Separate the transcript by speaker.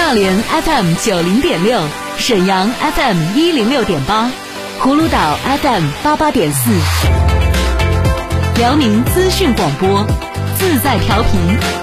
Speaker 1: 上联 FM 90.6，沈阳 FM 106.8，葫芦岛 FM 88.4，辽宁资讯广播，自在调频。